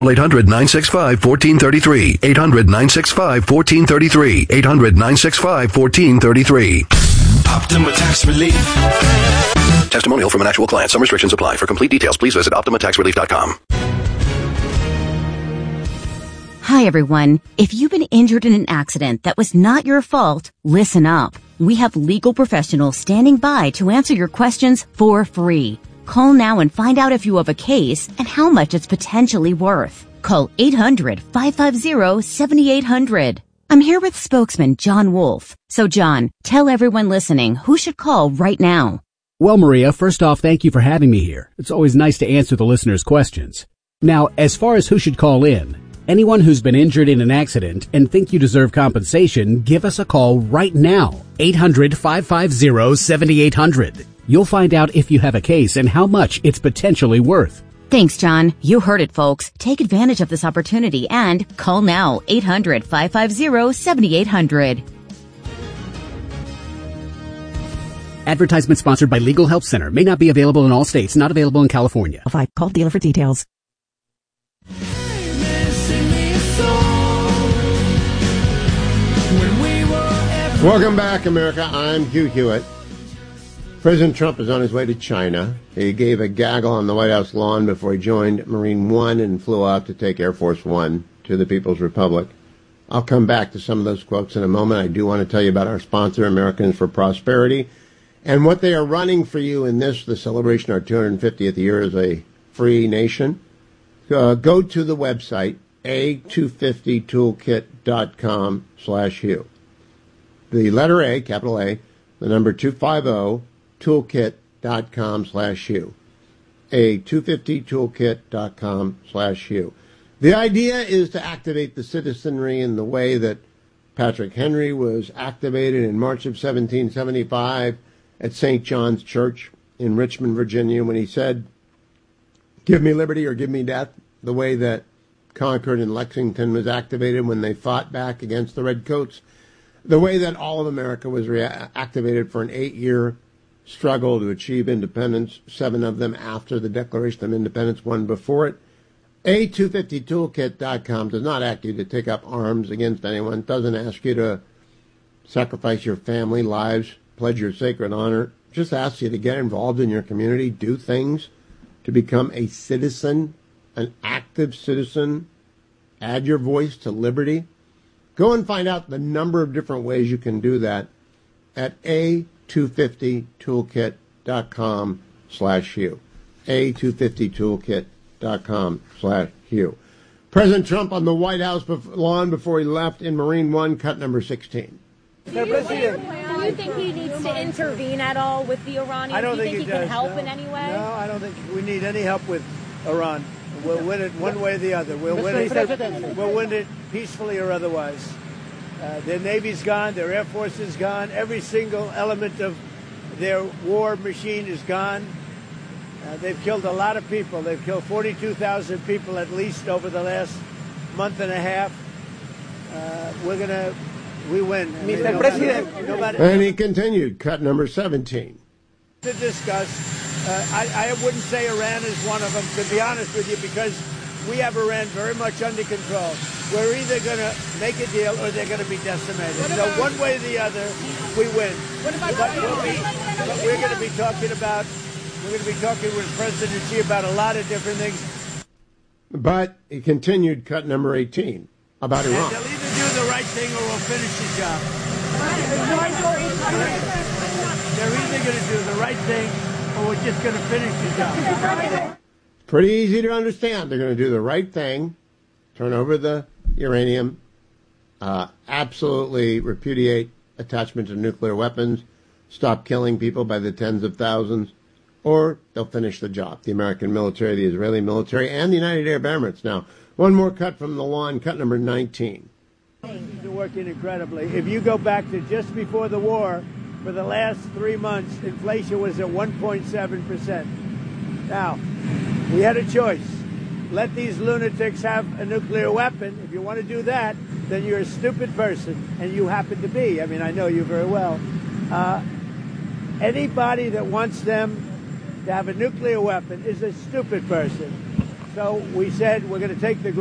800-965-1433. 800-965-1433. 800-965-1433. Optima Tax Relief. Testimonial from an actual client. Some restrictions apply. For complete details, please visit OptimaTaxRelief.com. Hi, everyone. If you've been injured in an accident that was not your fault, listen up. We have legal professionals standing by to answer your questions for free. Call now and find out if you have a case and how much it's potentially worth. Call 800-550-7800. I'm here with spokesman John Wolf. So, John, tell everyone listening who should call right now. Well, Maria, first off, thank you for having me here. It's always nice to answer the listeners' questions. Now, as far as who should call in, anyone who's been injured in an accident and think you deserve compensation, give us a call right now. 800-550-7800. You'll find out if you have a case and how much it's potentially worth. Thanks, John. You heard it, folks. Take advantage of this opportunity and call now. 800-550-7800. Advertisement sponsored by Legal Help Center. May not be available in all states. Not available in California. Call dealer for details. Welcome back, America. I'm Hugh Hewitt. President Trump is on his way to China. He gave a gaggle on the White House lawn before he joined Marine One and flew out to take Air Force One to the People's Republic. I'll come back to some of those quotes in a moment. I do want to tell you about our sponsor, Americans for Prosperity, and what they are running for you in this, the celebration of our 250th year as a free nation. Go to the website, a250toolkit.com/Hugh. The letter A, capital A, the number 250toolkit.com/Hugh. A250toolkit.com/Hugh. The idea is to activate the citizenry in the way that Patrick Henry was activated in March of 1775 at St. John's Church in Richmond, Virginia, when he said, "Give me liberty or give me death," the way that Concord and Lexington was activated when they fought back against the Redcoats, the way that all of America was activated for an 8-year struggle to achieve independence, 7 of them after the Declaration of Independence, 1 before it. A250toolkit.com does not ask you to take up arms against anyone, doesn't ask you to sacrifice your family lives, pledge your sacred honor, just asks you to get involved in your community, do things to become a citizen, an active citizen, add your voice to liberty. Go and find out the number of different ways you can do that at a250toolkit.com/Hugh. a250toolkit.com/Hugh. President Trump on the White House lawn before he left in Marine One, cut number 16. Do you think he needs to intervene at all with the Iranians? I don't think he can help in any way? No, I don't think we need any help with Iran. We'll win it one way or the other. We'll win it peacefully or otherwise. Their Navy's gone. Their Air Force is gone. Every single element of their war machine is gone. They've killed a lot of people. They've killed 42,000 people at least over the last month and a half. We win. Mr. President. And he continued, cut number 17. To discuss, I wouldn't say Iran is one of them, to be honest with you, because we have Iran very much under control. We're either going to make a deal or they're going to be decimated. So one way or the other, we win. But we're going to be talking with President Xi about a lot of different things. But he continued, cut number 18, about Iran. And they'll either do the right thing or we'll finish the job. They're either going to do the right thing or we're just going to finish the job. Pretty easy to understand. They're going to do the right thing, turn over the uranium, absolutely repudiate attachment to nuclear weapons, stop killing people by the tens of thousands, or they'll finish the job. The American military, the Israeli military, and the United Arab Emirates. Now, one more cut from the lawn, cut number 19. They're working incredibly. If you go back to just before the war, for the last 3 months, inflation was at 1.7%. Now, we had a choice. Let these lunatics have a nuclear weapon. If you want to do that, then you're a stupid person, and you happen to be. I mean, I know you very well. Anybody that wants them to have a nuclear weapon is a stupid person. So we said we're going to take the